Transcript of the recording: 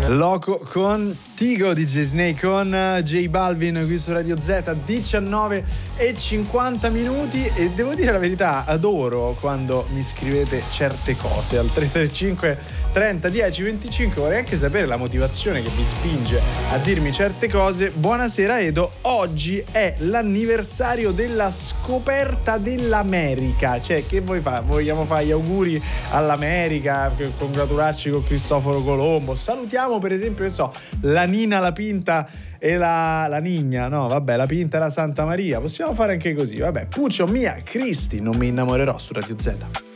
Loco Contigo di J-Snake con J Balvin qui su Radio Z, 19:50 e devo dire la verità, adoro quando mi scrivete certe cose al 335 30 10 25. Vorrei anche sapere la motivazione che vi spinge a dirmi certe cose. Buonasera Edo, oggi è l'anniversario della scoperta dell'America, cioè che vuoi fare? Vogliamo fare gli auguri all'America, congratularci con Cristoforo Colombo, salutiamo per esempio, che so, la Nina, la Pinta e la Nigna, no vabbè, la Pinta e la Santa Maria, possiamo fare anche così, vabbè. Puccio Mia Cristi, non mi innamorerò su Radio Z.